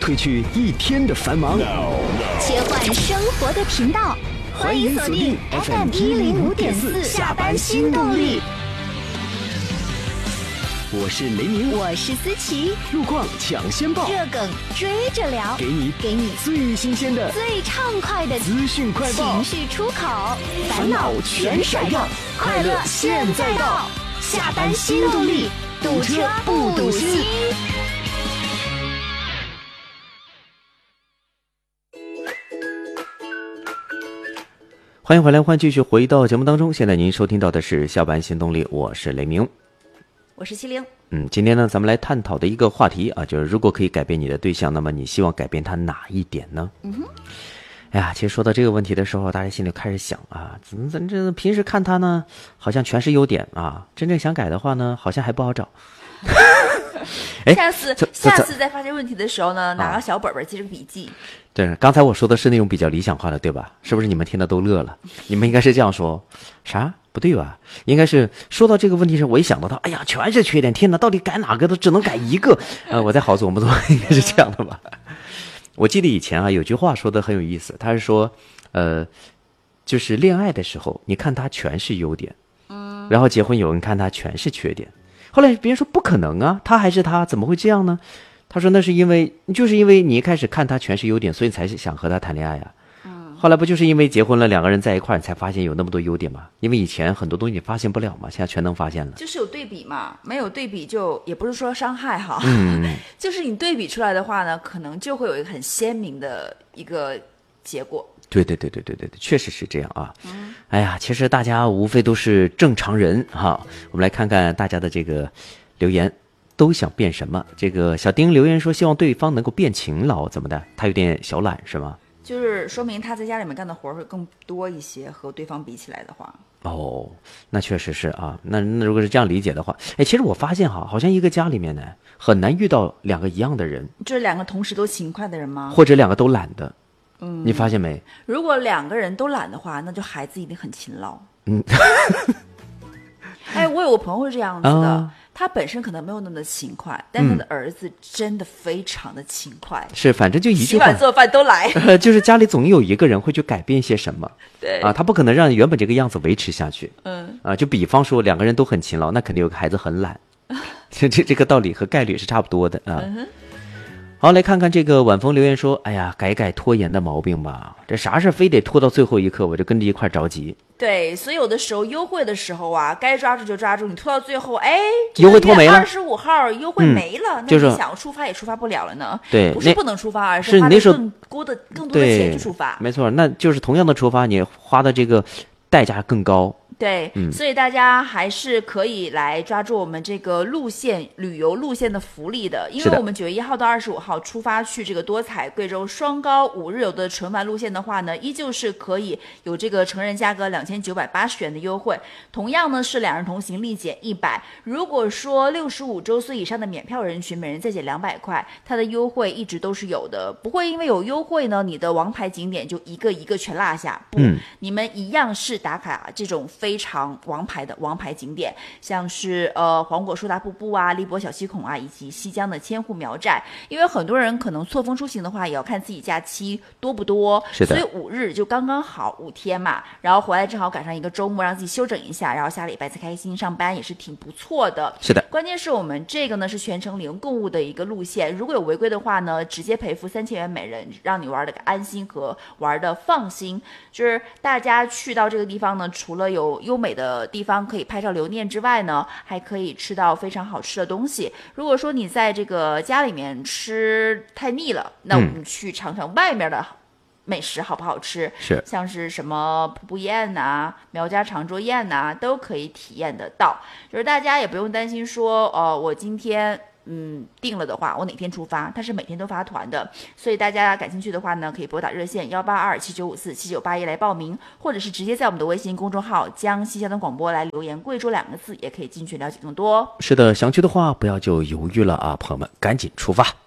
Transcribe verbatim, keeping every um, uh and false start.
褪去一天的繁忙， 切换生活的频道，欢迎锁定 F M 一零五点四下班新动力。 我是雷鸣， 我是思琪， 路况抢先报， 热梗追着聊， 给你给你最新鲜的、 最畅快的资讯快报， 情绪出口，烦恼全甩掉，快乐现在到，下班新动力，堵车不堵心。 欢迎回来，欢迎继续回到节目当中。现在您收听到的是下班新动力，我是雷鸣， 我是七零。 嗯，今天呢，咱们来探讨的一个话题啊，就是如果可以改变你的对象，那么你希望改变他哪一点呢？ 嗯哼。 哎呀，其实说到这个问题的时候，大家心里开始想啊，怎怎这平时看他呢，好像全是优点啊，真正想改的话呢，好像还不好找。 哎，下次下次再发现问题的时候呢，拿个小本本记着个笔记。 对，刚才我说的是那种比较理想化的，对吧？是不是你们听的都乐了？你们应该是这样说，啥？不对吧？应该是说到这个问题上，我一想到他，哎呀，全是缺点，天哪，到底改哪个都只能改一个，呃，我再好琢磨琢磨，应该是这样的吧？我记得以前啊，有句话说的很有意思，他是说，呃，就是恋爱的时候，你看他全是优点，嗯，然后结婚有人看他全是缺点，后来别人说不可能啊，他还是他，怎么会这样呢？他说那是因为，就是因为你一开始看他全是优点，所以才想和他谈恋爱啊。嗯，后来不就是因为结婚了，两个人在一块儿，你才发现有那么多优点嘛？因为以前很多东西你发现不了嘛，现在全能发现了。 就是有对比嘛，没有对比就也不是说伤害哈， 嗯， 就是你对比出来的话呢，可能就会有一个很鲜明的一个结果。 对对对对对对对，确实是这样啊。嗯，哎呀，其实大家无非都是正常人哈。我们来看看大家的这个留言。都想变什么？这个小丁留言说希望对方能够变勤劳，怎么的？他有点小懒是吗？ 就是说明他在家里面干的活会更多一些，和对方比起来的话。 哦，那确实是啊。那那如果是这样理解的话，哎，其实我发现哈，好像一个家里面呢很难遇到两个一样的人， 就是两个同时都勤快的人吗？ 或者两个都懒的。 嗯， 你发现没？ 如果两个人都懒的话，那就孩子一定很勤劳。 嗯。 哎，我有个朋友是这样子的。 啊， 他本身可能没有那么的勤快，但他的儿子真的非常的勤快。 嗯、是，反正就一句话， 洗碗做饭都来。 呃，就是家里总有一个人会去改变些什么。 对啊，他不可能让原本这个样子维持下去。 嗯啊，就比方说两个人都很勤劳，那肯定有个孩子很懒。这这这个道理和概率是差不多的啊。 嗯哼。 好，来看看这个晚风留言说，哎呀，改改拖延的毛病吧，这啥事非得拖到最后一刻，我就跟着一块着急。 对，所以有的时候优惠的时候啊，该抓住就抓住，你拖到最后，哎， 优惠拖没了， 二十五号优惠没了， 嗯、就是那你想出发也出发不了了呢。 对， 不是不能出发，而是花的更多的更多的钱去出发。 没错，那就是同样的出发，你花的这个代价更高。 对、嗯，所以大家还是可以来抓住我们这个路线旅游路线的福利的，因为我们九月一号到二十五号出发去这个多彩贵州双高五日游的纯玩路线的话呢，依旧是可以有这个成人价格两千九百八十元的优惠，同样呢是两人同行立减一百。如果说六十五周岁以上的免票人群，每人再减两百块，它的优惠一直都是有的，不会因为有优惠呢，你的王牌景点就一个一个全落下，不，嗯、你们一样是打卡这种非。非常王牌的王牌景点，像是呃黄果树大瀑布啊、荔波小溪孔啊，以及西江的千户苗寨。因为很多人可能错峰出行的话，也要看自己假期多不多， 是的， 所以五日就刚刚好五天嘛，然后回来正好赶上一个周末，让自己休整一下，然后下礼拜再开心上班，也是挺不错的。 是的， 关键是我们这个呢是全程零购物的一个路线，如果有违规的话呢，直接赔付三千元每人，让你玩的安心和玩的放心。就是大家去到这个地方呢，除了有优美的地方可以拍照留念之外呢，还可以吃到非常好吃的东西。如果说你在这个家里面吃太腻了，那我们去尝尝外面的美食好不好吃？ 是， 像是什么瀑布宴呐、苗家长桌宴呐，都可以体验得到。就是大家也不用担心说，呃，我今天嗯定了的话，我哪天出发？它是每天都发团的，所以大家感兴趣的话呢，可以拨打热线幺八二七九五四七九八一来报名，或者是直接在我们的微信公众号江西交通广播来留言贵州两个字，也可以进去了解更多。 是的，想去的话不要就犹豫了啊，朋友们，赶紧出发。